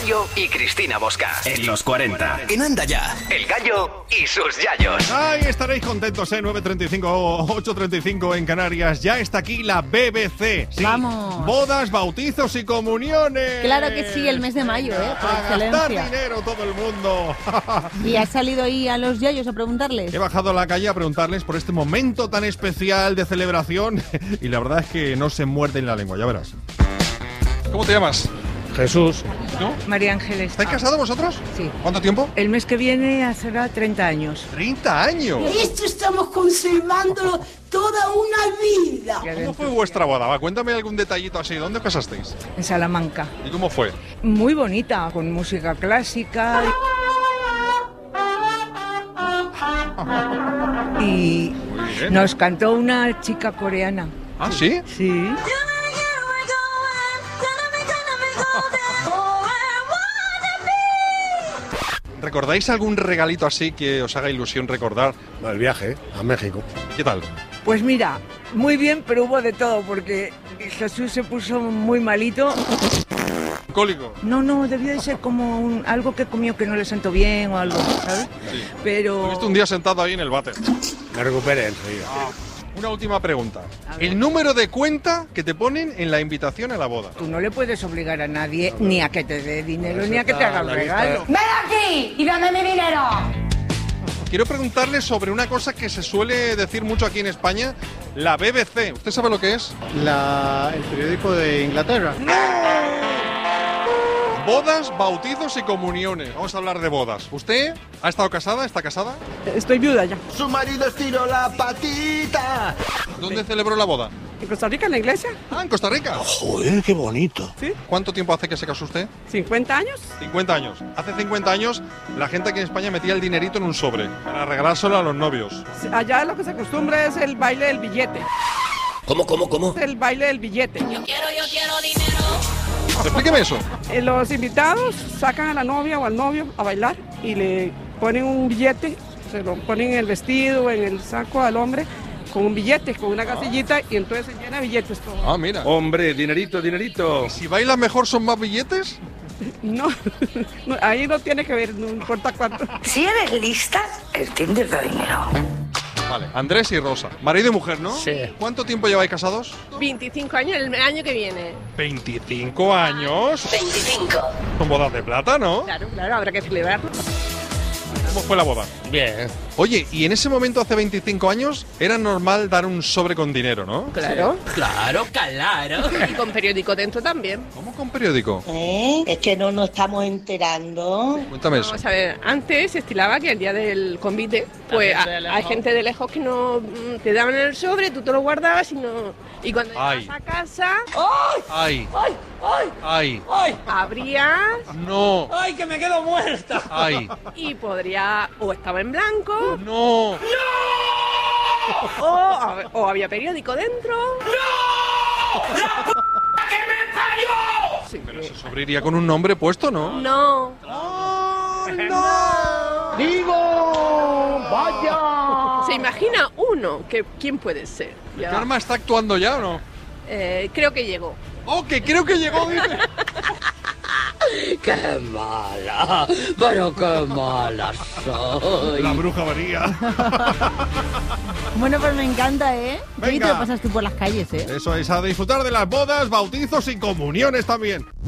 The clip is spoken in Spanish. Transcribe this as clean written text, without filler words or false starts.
Gallo y Cristina Bosca. En los 40. En Anda Ya, El Gallo y sus yayos. Ay, estaréis contentos, 9:35, 8:35 en Canarias. Ya está aquí la BBC. Sí. Vamos. Bodas, bautizos y comuniones. Claro que sí, el mes de mayo, por A gastar excelencia. dinero todo el mundo. ¿Y has salido ahí a los yayos a preguntarles? He bajado a la calle a preguntarles por este momento tan especial de celebración y la verdad es que no se muerden la lengua, ya verás. ¿Cómo te llamas? Jesús. ¿No? María Ángeles. ¿Estáis casados vosotros? Sí. ¿Cuánto tiempo? El mes que viene será 30 años. ¡30 años! Esto estamos conservándolo toda una vida. ¿Cómo fue vuestra boda? Va, cuéntame algún detallito así. ¿Dónde os casasteis? En Salamanca. ¿Y cómo fue? Muy bonita, con música clásica. Y bien. nos cantó una chica coreana. ¿Ah, sí? Sí. ¿Recordáis algún regalito así que os haga ilusión recordar? El viaje a México. ¿Qué tal? Pues mira, muy bien, pero hubo de todo, porque Jesús se puso muy malito. ¿Cólico? No, debió de ser como algo que comió que no le sentó bien o algo, ¿sabes? Sí. Pero... He visto un día sentado ahí en el váter. Me recuperé enseguida. Una última pregunta. A ver. El número de cuenta que te ponen en la invitación a la boda. Tú no le puedes obligar a nadie ni a que te dé dinero ni a que te haga un la lista. regalo. ¡Ven aquí y dame mi dinero! Quiero preguntarle sobre una cosa que se suele decir mucho aquí en España, la BBC. ¿Usted sabe lo que es? El periódico de Inglaterra. Bodas, bautizos y comuniones. Vamos a hablar de bodas. ¿Usted ha estado casada? ¿Está casada? Estoy viuda ya. Su marido estiró la patita. ¿Dónde celebró la boda? ¿En Costa Rica, en la iglesia? Ah, en Costa Rica. Joder, qué bonito. ¿Cuánto tiempo hace que se casó usted? 50 años. 50 años. Hace 50 años la gente aquí en España metía el dinerito en un sobre para regalárselo a los novios. Allá lo que se acostumbra es el baile del billete. ¿Cómo? El baile del billete. Explíqueme eso. Los invitados sacan a la novia o al novio a bailar y le ponen un billete, se lo ponen en el vestido, en el saco al hombre, con un billete, con una casillita y entonces se llena de billetes todo. Ah, mira. Hombre, dinerito. Si bailas mejor, ¿son más billetes? No, ahí no tiene que ver, no importa cuánto. Si eres lista, el Tinder da dinero. Vale. Andrés y Rosa. Marido y mujer, ¿no? Sí. ¿Cuánto tiempo lleváis casados? 25 años el año que viene. 25 años. 25. Son bodas de plata, ¿no? Claro, habrá que celebrarlo. ¿Cómo fue la boda? Bien. Oye, y en ese momento, hace 25 años, era normal dar un sobre con dinero, ¿no? Claro. Claro. Y con periódico dentro también. ¿Cómo con periódico? Es que no nos estamos enterando. Cuéntame eso. Vamos a ver, antes se estilaba que el día del convite, pues hay gente de lejos que no te daban el sobre, tú te lo guardabas y no. Y cuando Ay. llegabas a casa, ¡Ay! ¡Ay! abrías ¡No! ¡Ay, que me quedo muerta! ¡Ay! y podría, o estaba en blanco, ¡No! o había periódico dentro. Pero ese sobre iría con un nombre puesto, ¿no? No. ¡Oh, no! ¡Digo! ¡Vaya! ¿Se imagina uno? ¿Quién puede ser? Ya. ¿Karma está actuando ya o no? Creo que llegó. ¡Oh, que creo que llegó! Dice. ¡Qué mala! ¡Pero qué mala soy! La bruja María. Bueno, pues me encanta, ¿eh? Venga. Y te lo pasas tú por las calles, ¿eh? Eso es, a disfrutar de las bodas, bautizos y comuniones también.